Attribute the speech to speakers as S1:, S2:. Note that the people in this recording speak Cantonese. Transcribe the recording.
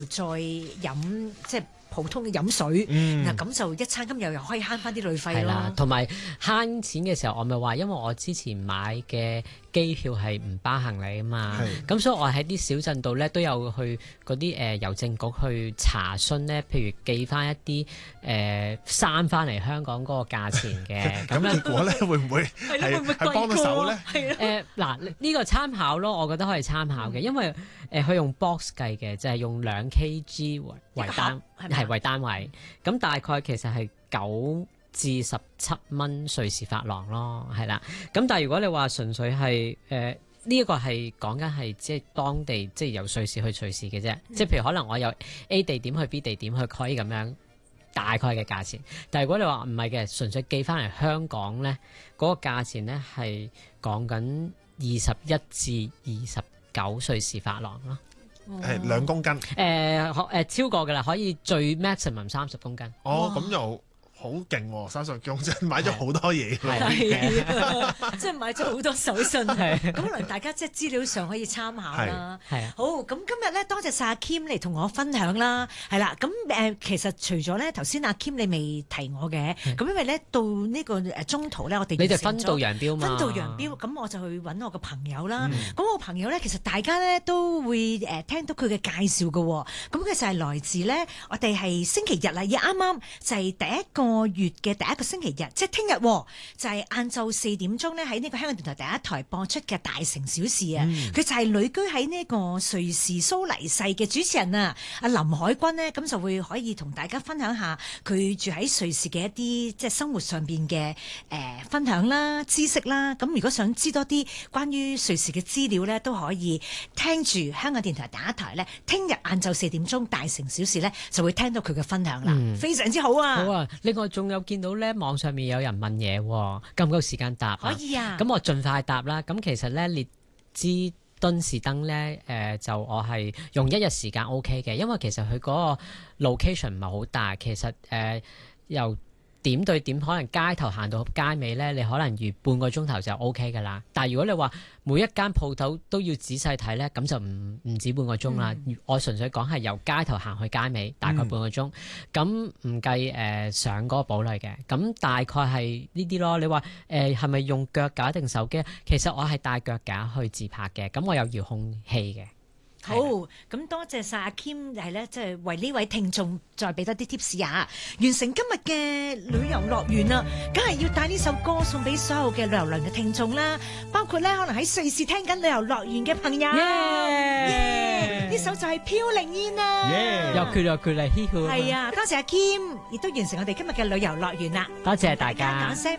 S1: 再飲即係普通嘅飲水，嗱咁就一餐又可以慳翻啲旅費
S2: 係啦，
S1: 咯。
S2: 同埋慳錢嘅時候，我咪話，因為我之前買嘅機票係唔包行李啊嘛，咁所以我喺啲小鎮度咧都有去嗰啲郵政局去查詢咧，譬如寄翻一啲衫翻嚟香港嗰個價錢嘅，
S3: 咁結果咧會唔會係幫到手咧？
S2: 嗱呢個參考咯，我覺得可以參考嘅，因為佢用 box 計嘅，就係用2 kg 為單位，咁大概其實係9至17蚊瑞士法郎咯，係啦。咁但係如果你話純粹係呢一個係講緊係即係當地即係由瑞士去瑞士嘅啫，即係譬如可能我由 A 地點去 B 地點去可以咁樣大概嘅價錢。但係如果你話唔係嘅，純粹寄翻嚟香港咧，嗰個價錢咧係講緊21至29瑞士法郎咯。
S3: 係2公斤。
S2: 超過㗎啦，可以最 maximum 30公斤。
S3: 哦，咁又好勁喎！30公斤買咗好多嘢，
S1: 係啊，即係買咗好多手信，咁可能大家即係資料上可以參考啦。
S2: 係啊，
S1: 好，咁今日咧多謝晒阿 Kim 嚟同我分享啦，係啦，咁其實除咗咧頭先阿 Kim 你未提我嘅，咁因為咧到呢個中途咧我哋
S2: 你哋分道揚鑣嘛，
S1: 分道揚鑣，咁我就去揾我個朋友啦。咁我朋友咧其實大家咧都會聽到佢嘅介紹嘅，咁佢就係來自咧我哋係星期日啦，而啱啱就係第一個月嘅第一個星期日，即係聽日就係晏晝4點鐘咧喺呢個香港電台第一台播出嘅《大城小事》啊，佢就係旅居喺呢個瑞士蘇黎世嘅主持人啊，阿林海軍呢，咁就會可以同大家分享下佢住喺瑞士嘅一啲即係生活上邊嘅分享啦、知識啦。咁如果想知多啲關於瑞士嘅資料咧，都可以聽住香港電台第一台咧，聽日晏晝4點鐘《大城小事》咧就會聽到佢嘅分享啦，非常之好啊！
S2: 好啊，另外仲有見到咧網上面有人問嘢，夠唔夠時間答？
S1: 可以啊，
S2: 咁我盡快答啦。咁其實咧列支敦士登咧，就我係用1日時間 OK 嘅，因為其實佢嗰個 location 唔係好大，其實由點對點可能街頭行到街尾咧，你可能預半個鐘頭就 OK 噶啦。但係如果你話每一間鋪頭都要仔細睇咧，咁就唔止半個鐘啦。我純粹講係由街頭行去街尾，大概半個鐘。咁唔計上嗰個堡壘嘅，咁大概係呢啲咯。你話係咪用腳架定手機？其實我係帶腳架去自拍嘅，咁我有遙控器嘅。
S1: 好，咁多謝晒阿 Kim，係咧，即係為呢位聽眾再俾多啲 tips 啊！完成今日嘅旅遊樂園啦，梗係要帶呢首歌送俾所有嘅旅遊樂園嘅聽眾啦，包括咧可能喺瑞士聽緊旅遊樂園嘅朋友。呢首就係《飄零燕》啊！
S2: 又缺嚟，
S1: 係啊！多謝阿 Kim，亦都完成我哋今日嘅旅遊樂園啦！
S2: 多謝大家。
S1: 講聲